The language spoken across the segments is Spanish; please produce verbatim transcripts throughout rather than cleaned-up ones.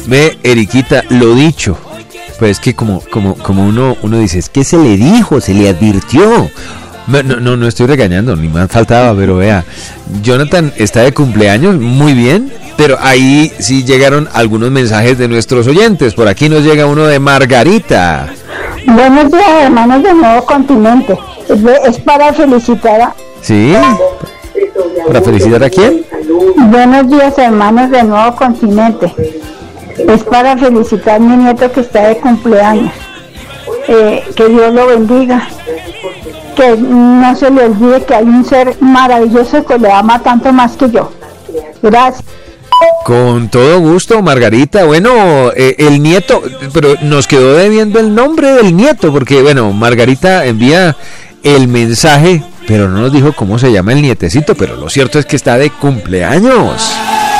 Ve, Eriquita, lo dicho. Pues es que como, como, como uno, uno dice, es que se le dijo, se le advirtió. No, no, no estoy regañando, ni más faltaba, pero vea, Jonathan está de cumpleaños, muy bien, pero ahí sí llegaron algunos mensajes de nuestros oyentes. Por aquí nos llega uno de Margarita. Buenos días, hermanos de Nuevo Continente. Es, de, es para felicitar a... ¿Sí? ¿Para felicitar a quién? Buenos días, hermanos de Nuevo Continente. Es para felicitar a mi nieto que está de cumpleaños. Eh, que Dios lo bendiga. Que no se le olvide que hay un ser maravilloso que le ama tanto más que yo. Gracias. Con todo gusto, Margarita. Bueno, eh, el nieto, pero nos quedó debiendo el nombre del nieto, porque bueno, Margarita envía el mensaje, pero no nos dijo cómo se llama el nietecito, pero lo cierto es que está de cumpleaños.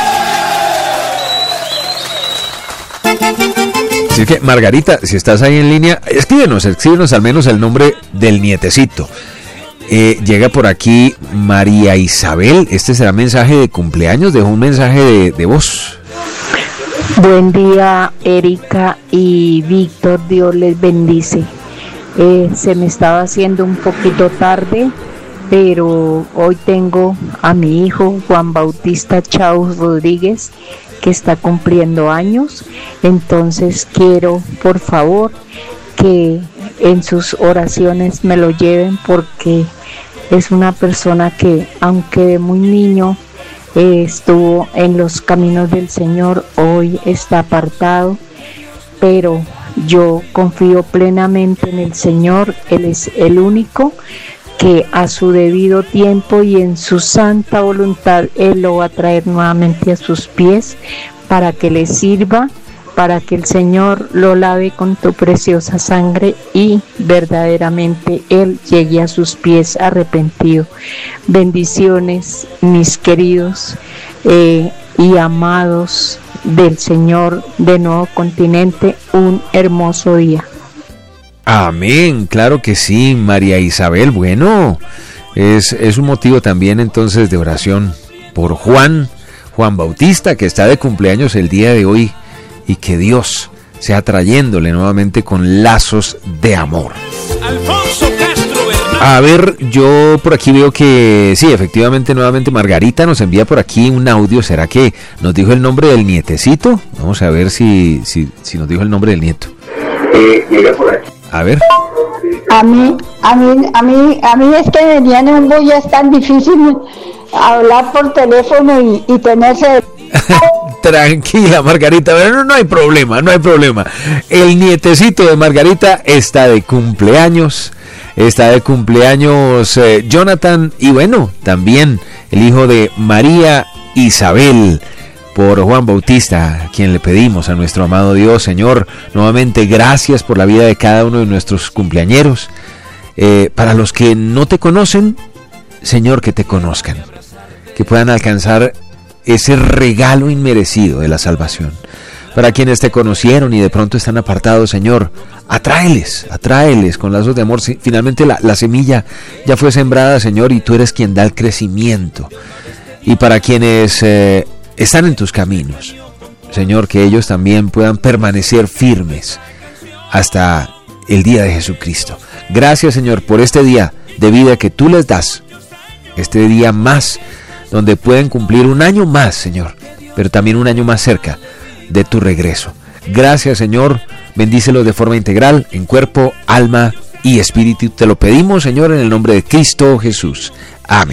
Así que, Margarita, si estás ahí en línea, escríbenos, escríbenos al menos el nombre del nietecito. Eh, llega por aquí María Isabel. Este será mensaje de cumpleaños. Dejó un mensaje de, de voz. Buen día, Erika y Víctor. Dios les bendice. Eh, se me estaba haciendo un poquito tarde, pero hoy tengo a mi hijo Juan Bautista Chaus Rodríguez, que está cumpliendo años. Entonces quiero, por favor, que en sus oraciones me lo lleven, porque es una persona que, aunque de muy niño eh, estuvo en los caminos del Señor, hoy está apartado, pero yo confío plenamente en el Señor. Él es el único que a su debido tiempo y en su santa voluntad Él lo va a traer nuevamente a sus pies para que le sirva, para que el Señor lo lave con tu preciosa sangre y verdaderamente Él llegue a sus pies arrepentido. Bendiciones, mis queridos eh, y amados del Señor de Nuevo Continente. Un hermoso día. Amén, claro que sí, María Isabel. Bueno, es, es un motivo también entonces de oración por Juan, Juan Bautista, que está de cumpleaños el día de hoy, y que Dios sea trayéndole nuevamente con lazos de amor. Alfonso Castro Bernal. A ver, yo por aquí veo que sí, efectivamente, nuevamente Margarita nos envía por aquí un audio. ¿Será que nos dijo el nombre del nietecito? Vamos a ver si, si, si nos dijo el nombre del nieto. Eh, llega por aquí. A ver. A mí, a mí, a mí, a mí es que me viene un bullo, es tan difícil hablar por teléfono y, y tenerse... Tranquila, Margarita, pero no, no hay problema, no hay problema. El nietecito de Margarita está de cumpleaños, está de cumpleaños eh, Jonathan, y bueno, también el hijo de María Isabel, por Juan Bautista, a quien le pedimos a nuestro amado Dios. Señor, nuevamente gracias por la vida de cada uno de nuestros cumpleañeros. Eh, para los que no te conocen, Señor, que te conozcan, que puedan alcanzar ese regalo inmerecido de la salvación. Para quienes te conocieron y de pronto están apartados, Señor, atráeles, atráeles con lazos de amor. Finalmente la, la semilla ya fue sembrada, Señor, y tú eres quien da el crecimiento. Y para quienes eh, están en tus caminos, Señor, que ellos también puedan permanecer firmes hasta el día de Jesucristo. Gracias, Señor, por este día de vida que tú les das, este día más, donde pueden cumplir un año más, Señor, pero también un año más cerca de tu regreso. Gracias, Señor, bendícelos de forma integral, en cuerpo, alma y espíritu. Te lo pedimos, Señor, en el nombre de Cristo Jesús. Amén.